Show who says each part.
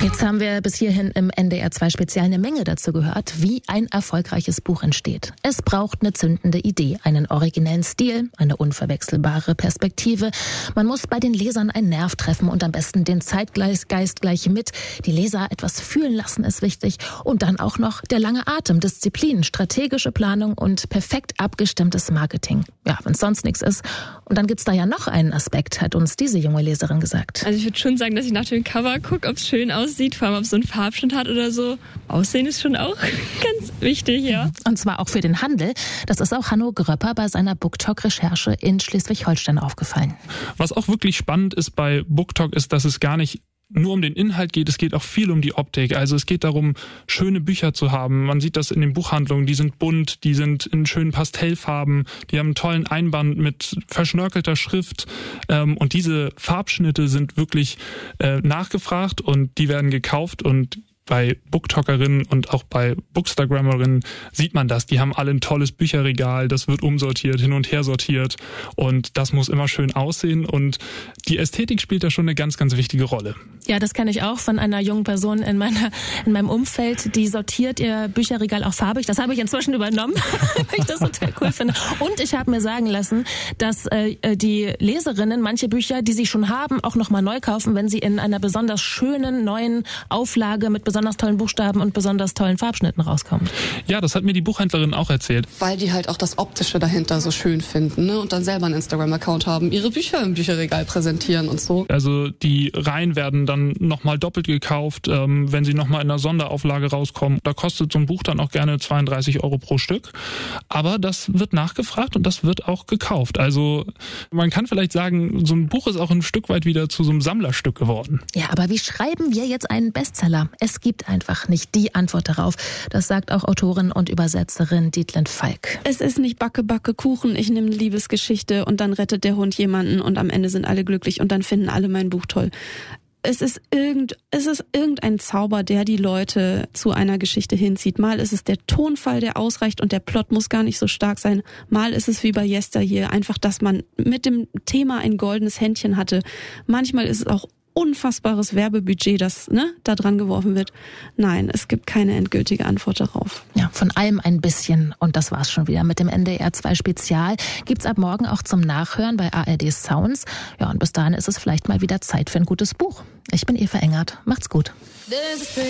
Speaker 1: Jetzt haben wir bis hierhin im NDR 2 Spezial eine Menge dazu gehört, wie ein erfolgreiches Buch entsteht. Es braucht eine zündende Idee, einen originellen Stil, eine unverwechselbare Perspektive. Man muss bei den Lesern einen Nerv treffen und am besten den Zeitgeist gleich mit. Die Leser etwas fühlen lassen ist wichtig. Und dann auch noch der lange Atem, Disziplin, strategische Planung und perfekt abgestimmtes Marketing. Ja, wenn es sonst nichts ist. Und dann gibt's da ja noch einen Aspekt, hat uns diese junge Leserin gesagt.
Speaker 2: Also ich würde schon sagen, dass ich nach dem Cover gucke, ob es schön aussieht, vor allem ob es so einen Farbschnitt hat oder so. Aussehen ist schon auch ganz wichtig, ja.
Speaker 1: Und zwar auch für den Handel. Das ist auch Hanno Gröpper bei seiner BookTok-Recherche in Schleswig-Holstein aufgefallen.
Speaker 3: Was auch wirklich spannend ist bei BookTok ist, dass es gar nicht nur um den Inhalt geht, es geht auch viel um die Optik. Also es geht darum, schöne Bücher zu haben. Man sieht das in den Buchhandlungen, die sind bunt, die sind in schönen Pastellfarben, die haben einen tollen Einband mit verschnörkelter Schrift. Und diese Farbschnitte sind wirklich nachgefragt und die werden gekauft. Und bei BookTokerinnen und auch bei Bookstagrammerinnen sieht man das. Die haben alle ein tolles Bücherregal, das wird umsortiert, hin und her sortiert und das muss immer schön aussehen und die Ästhetik spielt da schon eine ganz, ganz wichtige Rolle.
Speaker 1: Ja, das kenne ich auch von einer jungen Person in meinem Umfeld, die sortiert ihr Bücherregal auch farbig. Das habe ich inzwischen übernommen, weil ich das total cool finde. Und ich habe mir sagen lassen, dass die Leserinnen manche Bücher, die sie schon haben, auch nochmal neu kaufen, wenn sie in einer besonders schönen neuen Auflage mit besonders tollen Buchstaben und besonders tollen Farbschnitten rauskommen.
Speaker 3: Ja, das hat mir die Buchhändlerin auch erzählt.
Speaker 4: Weil die halt auch das Optische dahinter so schön finden, ne? Und dann selber einen Instagram-Account haben, ihre Bücher im Bücherregal präsentieren und so.
Speaker 3: Also die Reihen werden dann nochmal doppelt gekauft, wenn sie nochmal in einer Sonderauflage rauskommen. Da kostet so ein Buch dann auch gerne 32 € pro Stück. Aber das wird nachgefragt und das wird auch gekauft. Also man kann vielleicht sagen, so ein Buch ist auch ein Stück weit wieder zu so einem Sammlerstück geworden.
Speaker 1: Ja, aber wie schreiben wir jetzt einen Bestseller? Es gibt einfach nicht die Antwort darauf. Das sagt auch Autorin und Übersetzerin Dietlind Falk.
Speaker 5: Es ist nicht Backe, Backe, Kuchen, ich nehme eine Liebesgeschichte und dann rettet der Hund jemanden und am Ende sind alle glücklich und dann finden alle mein Buch toll. Es ist irgendein Zauber, der die Leute zu einer Geschichte hinzieht. Mal ist es der Tonfall, der ausreicht und der Plot muss gar nicht so stark sein. Mal ist es wie bei Yesteryear einfach, dass man mit dem Thema ein goldenes Händchen hatte. Manchmal ist es auch unfassbares Werbebudget, das da dran geworfen wird. Nein, es gibt keine endgültige Antwort darauf.
Speaker 1: Ja, von allem ein bisschen. Und das war's schon wieder mit dem NDR 2 Spezial. Gibt's ab morgen auch zum Nachhören bei ARD Sounds. Ja, und bis dahin ist es vielleicht mal wieder Zeit für ein gutes Buch. Ich bin Eva Engert. Macht's gut.